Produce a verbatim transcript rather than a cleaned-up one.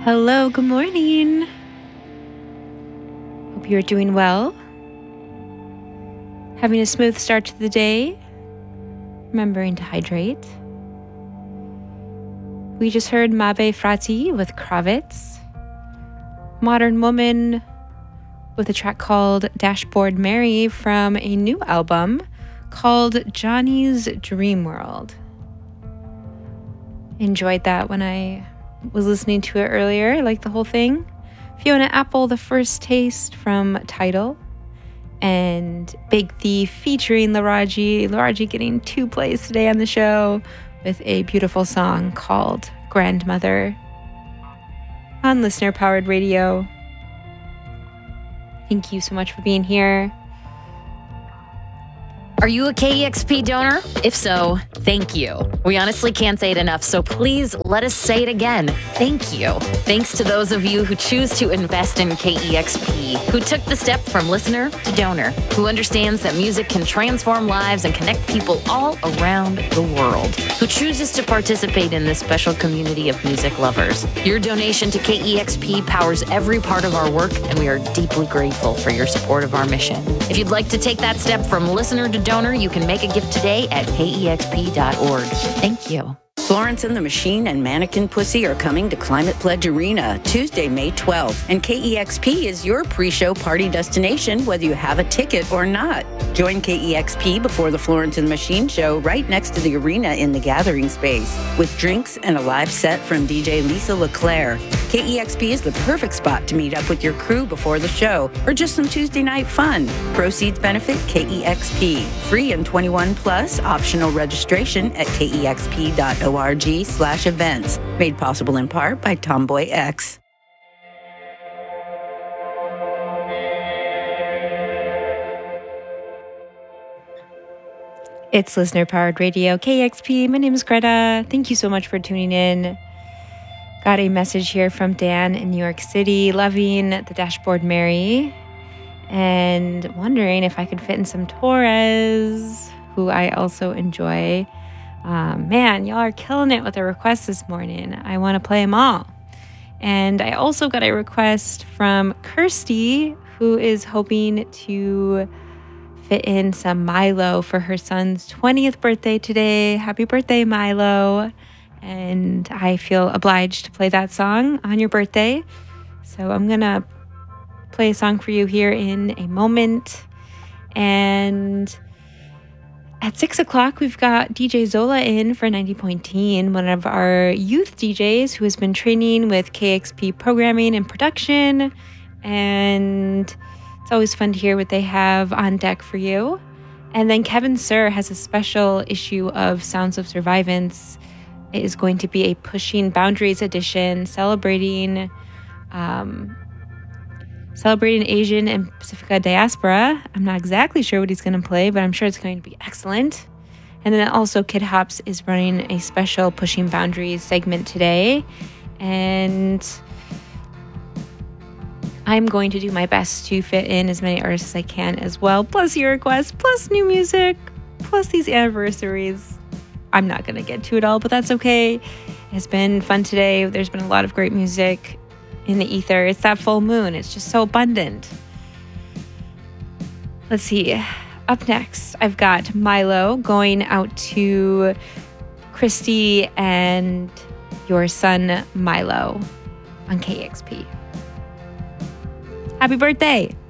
Hello, good morning. Hope you're doing well. Having a smooth start to the day. Remembering to hydrate. We just heard Mabe Frati with Kravitz. Modern Woman with a track called Dashboard Mary from a new album called Johnny's Dream World. Enjoyed that when I was listening to it earlier. I like the whole thing. Fiona Apple, The First Taste from Tidal. And Big Thief featuring Laraji. Laraji getting two plays today on the show with a beautiful song called Grandmother on Listener Powered Radio. Thank you so much for being here. Are you a K E X P donor? If so, thank you. We honestly can't say it enough, so please let us say it again. Thank you. Thanks to those of you who choose to invest in K E X P, who took the step from listener to donor, who understands that music can transform lives and connect people all around the world, who chooses to participate in this special community of music lovers. Your donation to K E X P powers every part of our work, and we are deeply grateful for your support of our mission. If you'd like to take that step from listener to donor, you can make a gift today at K E X P dot org. Thank you. Florence and the Machine and Mannequin Pussy are coming to Climate Pledge Arena Tuesday, May twelfth. And K E X P is your pre-show party destination, whether you have a ticket or not. Join K E X P before the Florence and the Machine show right next to the arena in the gathering space, with drinks and a live set from D J Lisa LeClaire. K E X P is the perfect spot to meet up with your crew before the show, or just some Tuesday night fun. Proceeds benefit K E X P. Free and twenty-one plus, optional registration at K E X P dot org slash events. Made possible in part by Tomboy X. It's Listener Powered Radio, K E X P. My name is Greta. Thank you so much for tuning in. Got a message here from Dan in New York City, loving the Dashboard Mary, and wondering if I could fit in some Torres, who I also enjoy. Um, man, y'all are killing it with the requests this morning. I want to play them all. And I also got a request from Kirsty, who is hoping to fit in some Milo for her son's twentieth birthday today. Happy birthday, Milo. And I feel obliged to play that song on your birthday. So I'm going to play a song for you here in a moment. And at six o'clock, we've got D J Zola in for ninety point teen, one of our youth D Js who has been training with K X P programming and production. And it's always fun to hear what they have on deck for you. And then Kevin Sir has a special issue of Sounds of Survivance. It is going to be a Pushing Boundaries edition, celebrating um, celebrating Asian and Pacifica diaspora. I'm not exactly sure what he's going to play, but I'm sure it's going to be excellent. And then also Kid Hops is running a special Pushing Boundaries segment today. And I'm going to do my best to fit in as many artists as I can as well, plus your requests, plus new music, plus these anniversaries. I'm not going to get to it all, but that's okay. It's been fun today. There's been a lot of great music in the ether. It's that full moon. It's just so abundant. Let's see. Up next, I've got Milo going out to Christy and your son Milo on K X P. Happy birthday!